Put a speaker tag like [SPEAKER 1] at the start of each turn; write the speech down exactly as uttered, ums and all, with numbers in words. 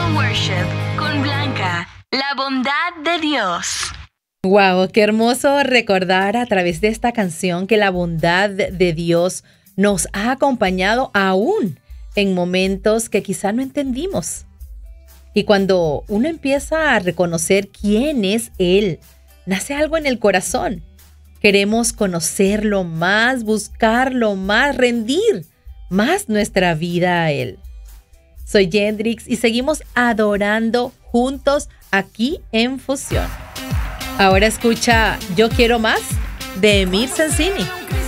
[SPEAKER 1] Worship con Blanca, la bondad de Dios.
[SPEAKER 2] Wow, qué hermoso recordar a través de esta canción que la bondad de Dios nos ha acompañado aún en momentos que quizá no entendimos. Y cuando uno empieza a reconocer quién es Él, nace algo en el corazón. Queremos conocerlo más, buscarlo más, rendir más nuestra vida a Él. Soy Yendrix y seguimos adorando juntos aquí en Fusión. Ahora escucha Yo Quiero Más de Emir Sensini.